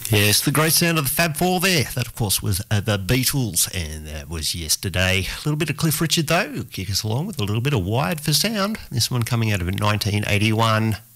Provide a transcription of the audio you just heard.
Yes, the great sound of the Fab Four there. That, of course, was the Beatles, and that was yesterday. A little bit of Cliff Richard, though, will kick us along with a little bit of Wired for Sound. This one coming out of 1981.